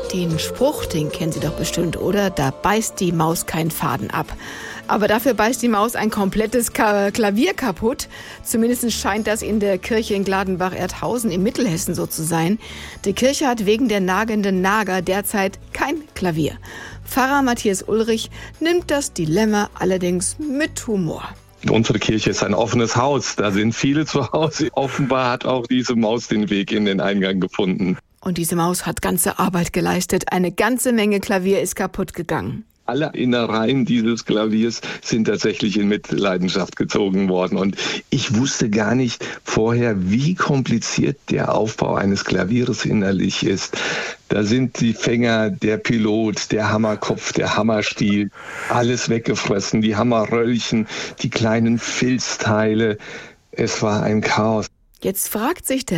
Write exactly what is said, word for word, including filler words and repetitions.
Den Spruch, den kennen Sie doch bestimmt, oder? Da beißt die Maus keinen Faden ab. Aber dafür beißt die Maus ein komplettes Klavier kaputt. Zumindest scheint das in der Kirche in Gladenbach-Erdhausen im Mittelhessen so zu sein. Die Kirche hat wegen der nagenden Nager derzeit kein Klavier. Pfarrer Matthias Ulrich nimmt das Dilemma allerdings mit Humor. Unsere Kirche ist ein offenes Haus. Da sind viele zu Hause. Offenbar hat auch diese Maus den Weg in den Eingang gefunden. Und diese Maus hat ganze Arbeit geleistet. Eine ganze Menge Klavier ist kaputt gegangen. Alle Innereien dieses Klaviers sind tatsächlich in Mitleidenschaft gezogen worden. Und ich wusste gar nicht vorher, wie kompliziert der Aufbau eines Klaviers innerlich ist. Da sind die Fänger, der Pilot, der Hammerkopf, der Hammerstiel, alles weggefressen, die Hammerröllchen, die kleinen Filzteile. Es war ein Chaos. Jetzt fragt sich der